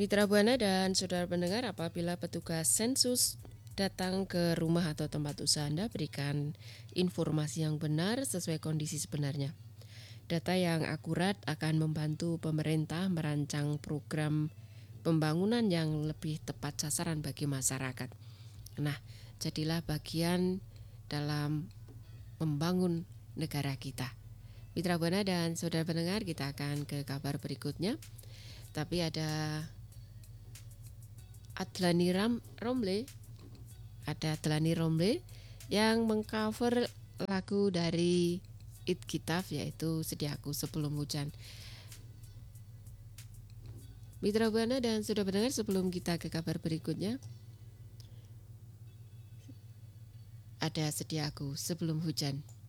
Mitra Buana dan saudara pendengar, apabila petugas sensus datang ke rumah atau tempat usaha Anda, berikan informasi yang benar sesuai kondisi sebenarnya. Data yang akurat akan membantu pemerintah merancang program pembangunan yang lebih tepat sasaran bagi masyarakat. Nah, jadilah bagian dalam membangun negara kita. Mitra Buana dan saudara pendengar, kita akan ke kabar berikutnya. Tapi ada Adlani Romble yang mengcover lagu dari It Gitaf, yaitu Sediaku Sebelum Hujan. Mitra Buana dan saudara pendengar, sebelum kita ke kabar berikutnya, ada Sediaku Sebelum Hujan.